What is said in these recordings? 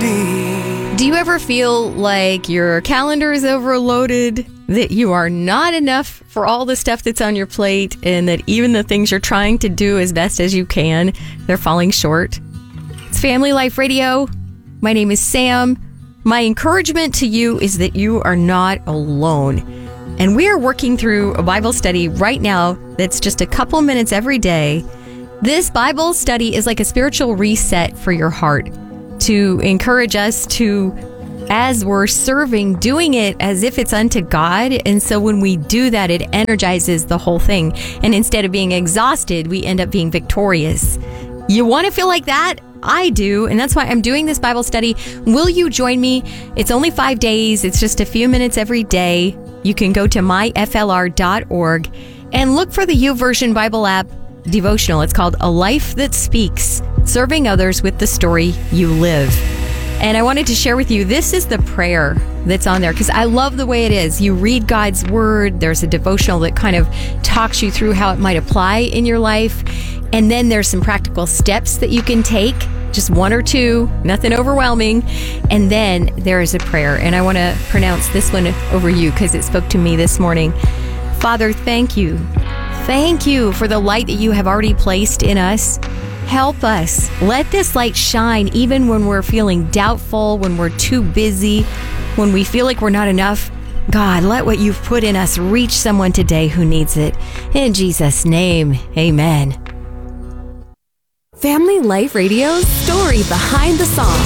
Do you ever feel like your calendar is overloaded, that you are not enough for all the stuff that's on your plate, and that even the things you're trying to do as best as you can, they're falling short? It's Family Life Radio. My name is Sam. My encouragement to you is that you are not alone. And we are working through a Bible study right now that's just a couple minutes every day. This Bible study is like a spiritual reset for your heart, to encourage us to, as we're serving, doing it as if it's unto God. And so when we do that, it energizes the whole thing. And instead of being exhausted, we end up being victorious. You want to feel like that? I do. And that's why I'm doing this Bible study. Will you join me? It's only 5 days. It's just a few minutes every day. You can go to myflr.org and look for the YouVersion Bible app devotional. It's called A Life That Speaks, Serving Others with the Story You Live. And I wanted to share with you, this is the prayer that's on there, because I love the way it is. You read God's word. There's a devotional that kind of talks you through how it might apply in your life. And then there's some practical steps that you can take, just one or two, nothing overwhelming. And then there is a prayer. And I want to pronounce this one over you because it spoke to me this morning. Father, thank you. Thank you for the light that you have already placed in us. Help us. Let this light shine even when we're feeling doubtful, when we're too busy, when we feel like we're not enough. God, let what you've put in us reach someone today who needs it. In Jesus' name, amen. Family Life Radio's story behind the song.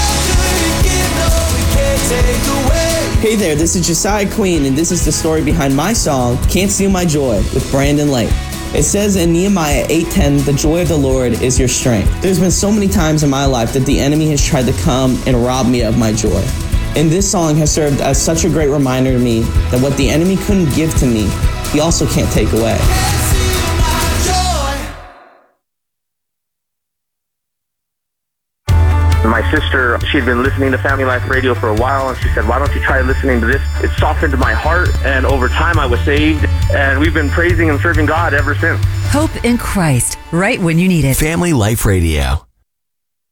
Hey there, this is Josiah Queen, and this is the story behind my song, Can't Steal My Joy, with Brandon Lake. It says in Nehemiah 8:10, the joy of the Lord is your strength. There's been so many times in my life that the enemy has tried to come and rob me of my joy. And this song has served as such a great reminder to me that what the enemy couldn't give to me, he also can't take away. My sister, she had been listening to Family Life Radio for a while, and she said, why don't you try listening to this? It softened my heart, and over time I was saved, and we've been praising and serving God ever since. Hope in Christ, right when you need it. Family Life Radio.